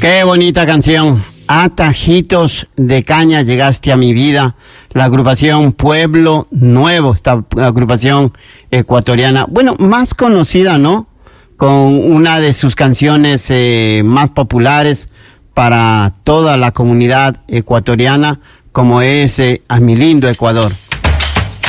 Qué bonita canción. A tajitos de caña llegaste a mi vida. La agrupación Pueblo Nuevo, esta agrupación ecuatoriana, bueno, más conocida, ¿no? Con una de sus canciones más populares para toda la comunidad ecuatoriana, como es A mi lindo Ecuador.